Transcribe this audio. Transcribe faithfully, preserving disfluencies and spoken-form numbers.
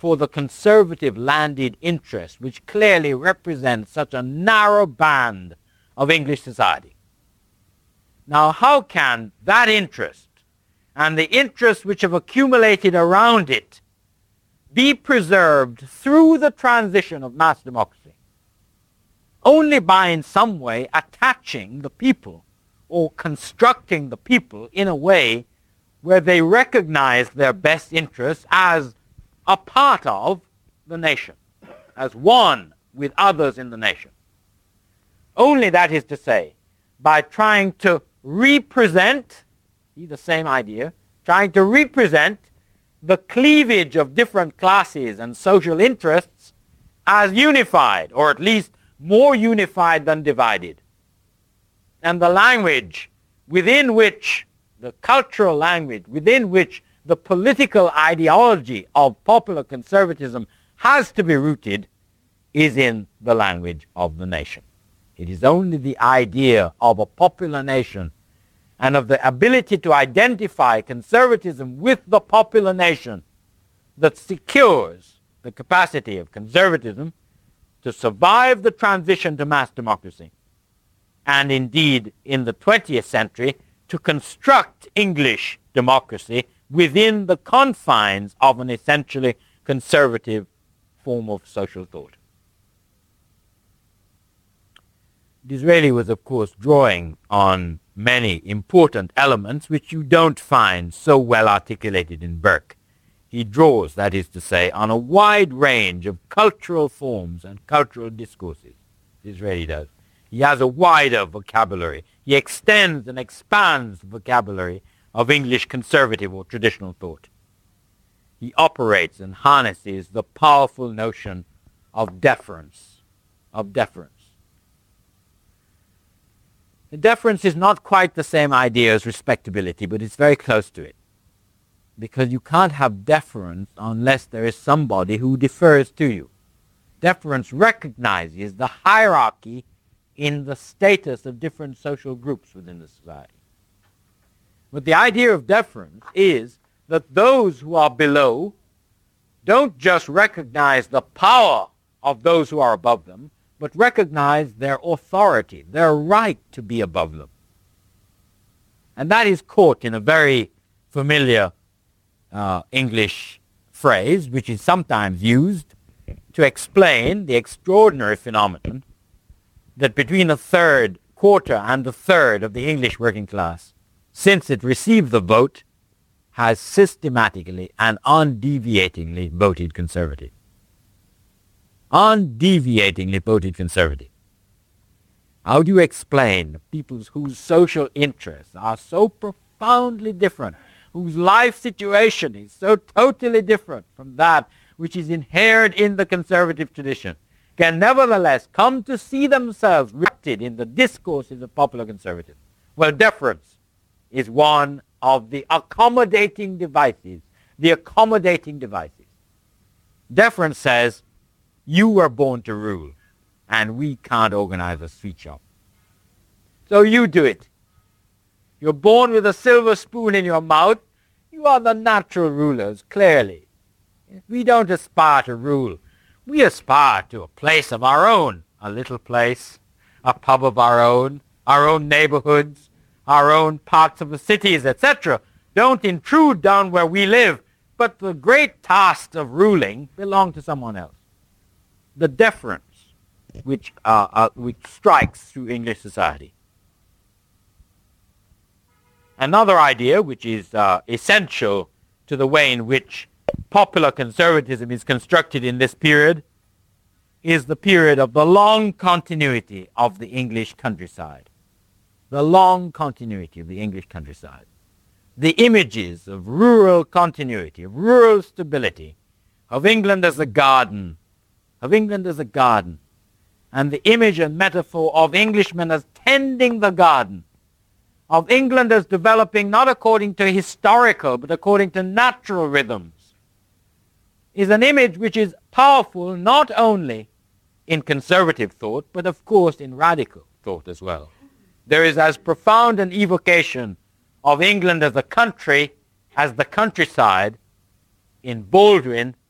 for the conservative landed interest, which clearly represents such a narrow band of English society. Now, how can that interest and the interests which have accumulated around it be preserved through the transition of mass democracy? Only by in some way attaching the people or constructing the people in a way where they recognize their best interests as a part of the nation, as one with others in the nation. Only, that is to say, by trying to represent, see the same idea, trying to represent the cleavage of different classes and social interests as unified, or at least more unified than divided. And the language within which, the cultural language within which the political ideology of popular conservatism has to be rooted is in the language of the nation. It is only the idea of a popular nation and of the ability to identify conservatism with the popular nation that secures the capacity of conservatism to survive the transition to mass democracy, and indeed in the twentieth century to construct English democracy within the confines of an essentially conservative form of social thought. Disraeli was, of course, drawing on many important elements which you don't find so well articulated in Burke. He draws, that is to say, on a wide range of cultural forms and cultural discourses. Disraeli does. He has a wider vocabulary. He extends and expands the vocabulary of English conservative or traditional thought. He operates and harnesses the powerful notion of deference, of deference. The deference is not quite the same idea as respectability, but it's very close to it. Because you can't have deference unless there is somebody who defers to you. Deference recognizes the hierarchy in the status of different social groups within the society. But the idea of deference is that those who are below don't just recognize the power of those who are above them, but recognize their authority, their right to be above them. And that is caught in a very familiar uh, English phrase, which is sometimes used to explain the extraordinary phenomenon that between a third, quarter, and a third of the English working class, since it received the vote, has systematically and undeviatingly voted conservative. Undeviatingly voted conservative. How do you explain people whose social interests are so profoundly different, whose life situation is so totally different from that which is inherent in the conservative tradition, can nevertheless come to see themselves reflected in the discourses of popular conservatism? Well, deference is one of the accommodating devices, the accommodating devices. Deference says, you were born to rule, and we can't organize a sweet shop. So you do it. You're born with a silver spoon in your mouth. You are the natural rulers, clearly. We don't aspire to rule. We aspire to a place of our own, a little place, a pub of our own, our own neighborhoods, our own parts of the cities, et cetera. Don't intrude down where we live, but the great tasks of ruling belong to someone else. The deference which, uh, uh, which strikes through English society. Another idea which is uh, essential to the way in which popular conservatism is constructed in this period is the period of the long continuity of the English countryside. The long continuity of the English countryside. The images of rural continuity, of rural stability, of England as a garden, of England as a garden, and the image and metaphor of Englishmen as tending the garden, of England as developing not according to historical but according to natural rhythms, is an image which is powerful not only in conservative thought, but of course in radical thought as well. There is as profound an evocation of England as a country as the countryside in Baldwin